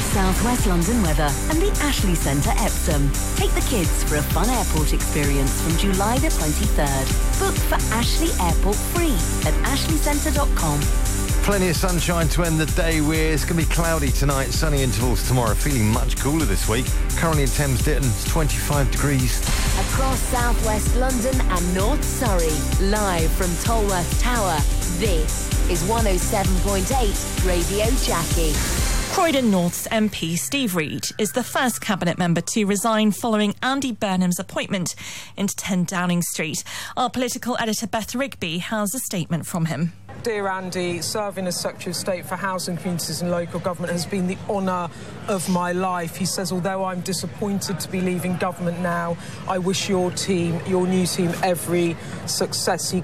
South West London weather and the Ashley Centre Epsom. Take the kids for a fun airport experience from July the 23rd. Book for Ashley Airport free at ashleycentre.com. Plenty of sunshine to end the day with. It's going to be cloudy tonight, sunny intervals tomorrow. Feeling much cooler this week. Currently in Thames Ditton, it's 25 degrees. Across South West London and North Surrey, live from Tolworth Tower, this is 107.8 Radio Jackie. Croydon North's MP Steve Reid is the first cabinet member to resign following Andy Burnham's appointment into 10 Downing Street. Our political editor Beth Rigby has a statement from him. Dear Andy, serving as Secretary of State for Housing, Communities and Local Government has been the honour of my life. He says, although I'm disappointed to be leaving government now, I wish your team, your new team, every success. He